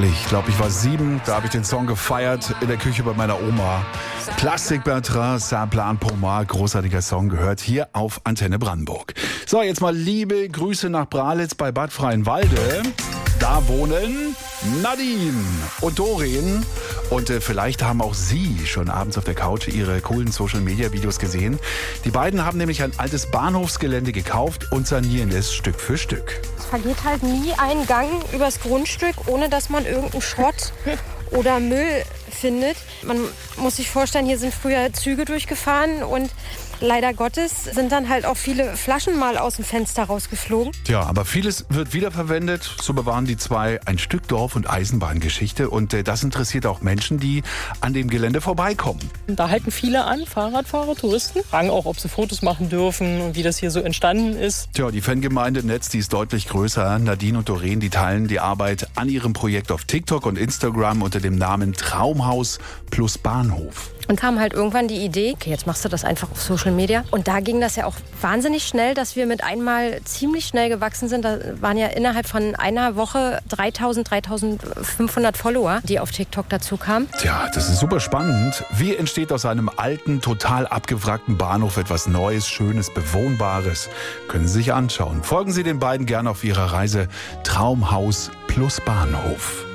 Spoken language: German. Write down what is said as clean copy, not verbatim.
herrlich. Ich glaube, ich war 7, da habe ich den Song gefeiert in der Küche bei meiner Oma. Plastik Bertrand, Saint-Plan Pomar, großartiger Song, gehört hier auf Antenne Brandenburg. So, jetzt mal liebe Grüße nach Bralitz bei Bad Freienwalde. Da wohnen Nadine und Doreen. Und vielleicht haben auch Sie schon abends auf der Couch ihre coolen Social-Media-Videos gesehen. Die beiden haben nämlich ein altes Bahnhofsgelände gekauft und sanieren es Stück für Stück. Es verliert halt nie einen Gang übers Grundstück, ohne dass man irgendeinen Schrott oder Müll findet. Man muss sich vorstellen, hier sind früher Züge durchgefahren und leider Gottes sind dann halt auch viele Flaschen mal aus dem Fenster rausgeflogen. Tja, aber vieles wird wiederverwendet. So bewahren die zwei ein Stück Dorf- und Eisenbahngeschichte. Und das interessiert auch Menschen, die an dem Gelände vorbeikommen. Da halten viele an, Fahrradfahrer, Touristen. Fragen auch, ob sie Fotos machen dürfen und wie das hier so entstanden ist. Tja, die Fangemeinde im Netz, die ist deutlich größer. Nadine und Doreen, die teilen die Arbeit an ihrem Projekt auf TikTok und Instagram unter dem Namen Traumhaus plus Bahnhof. Und kam halt irgendwann die Idee, okay, jetzt machst du das einfach auf Social Media. Und da ging das ja auch wahnsinnig schnell, dass wir mit einmal ziemlich schnell gewachsen sind. Da waren ja innerhalb von einer Woche 3.500 Follower, die auf TikTok dazu kamen. Tja, das ist super spannend. Wie entsteht aus einem alten, total abgewrackten Bahnhof etwas Neues, Schönes, Bewohnbares? Können Sie sich anschauen. Folgen Sie den beiden gerne auf ihrer Reise Traumhaus plus Bahnhof.